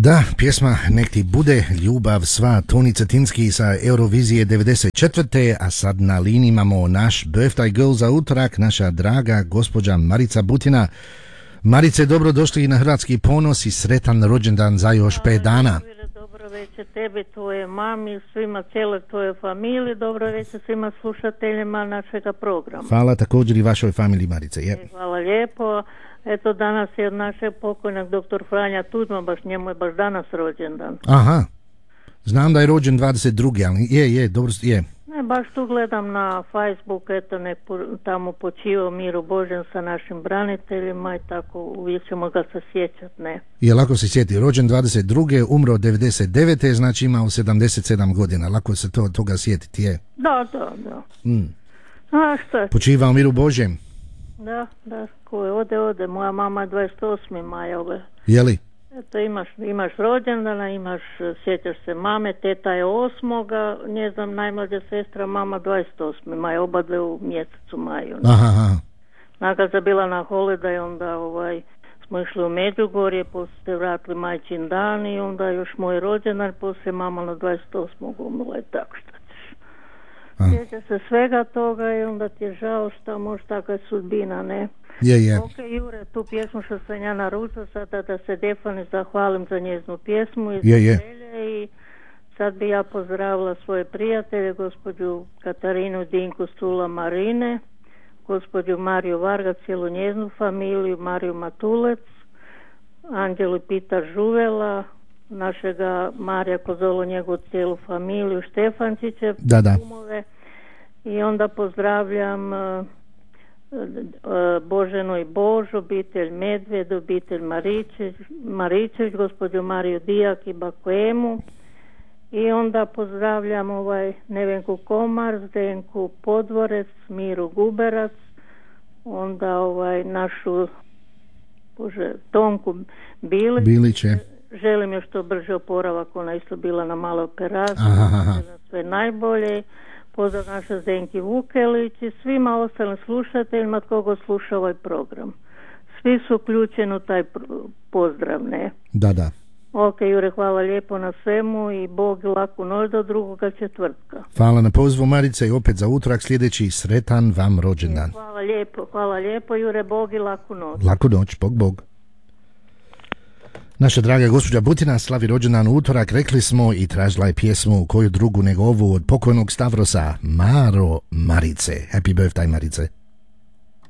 Da, pjesma Nek ti bude ljubav sva, Toni Cetinski sa Eurovizije 94. A sad na liniji imamo naš birthday girl za utorak, naša draga gospođa Marica Butina. Marice, dobrodošli na Hrvatski ponos i sretan rođendan za još 5 dana. Dobro večer tebi, tvoje mami, svima, cijeloj tvojoj familiji, dobro večer svima slušateljima našega programa. Hvala također i vašoj familiji, Marice. Hvala lijepo. Eto, danas je od našeg pokojnog doktor Franja Tuđman, njemu je baš danas rođendan. Aha, znam da je rođen 22. ali dobro je. Ne, baš tu gledam na Facebook, eto, tamo počivao miru Božem sa našim braniteljima i tako, uvijek ćemo ga se sjećati, ne. Je lako se sjeti, rođen 22. umro 99. znači imao 77 godina, lako se toga sjetiti, je. Da. A šta je? Počivao miru Božem. Da, ko je ode, moja mama je 28. maja ove. Jeli? Eto, imaš rođendana, sjećaš se mame, teta je 8. Ne znam, najmlađa sestra, mama 28. maja, oba dve u mjesecu maju. Aha. Nakon sam bila na holiday, onda smo išli u Međugorje, poslije se vratili majčin dan i onda još moj rođendan, poslije mama na 28. umrla i tako što ćeš. Sjeća se svega toga i onda ti je žao što može takva sudbina, ne? Je. Ok, Jure, tu pjesmu što sam ja naručila sada da se Defani zahvalim za njeznu pjesmu iz Belje i sad bi ja pozdravila svoje prijatelje, gospođu Katarinu Dinku Stula Marine, gospođu Mariju Varga, cijelu njeznu familiju, Mariju Matulec, Anđelu Pita Žuvela, našega Marija Kozolo, njegovu cijelu familiju, Štefančiće, kumove, i onda pozdravljam Boženu i Božu, obitelj Medved, obitelj Maričević, gospođu Mariju Dijak i Bakoemu, i onda pozdravljam Nevenku Komar, Zdenku Podvorec, Miru Guberac, onda našu Tonku Biliće. Želim još to brže oporavak, ona isto bila na maloj operaciji. Sve najbolje. Pozdrav naša Zdenki Vukelić i svima ostalim slušateljima koga sluša ovaj program. Svi su uključeni u taj pozdrav, ne? Da. Ok, Jure, hvala lijepo na svemu i Bog laku noć do drugoga četvrtka. Hvala na pozivu, Marice, i opet za utorak sljedeći sretan vam rođendan. Hvala lijepo, Jure, Bog i laku noć. Laku noć, Bog. Naša draga gospođa Butina slavi rođendan u utorak, rekli smo, i tražila je pjesmu koju drugu nego ovu od pokojnog Stavrosa, Maro Marice. Happy birthday, Marice.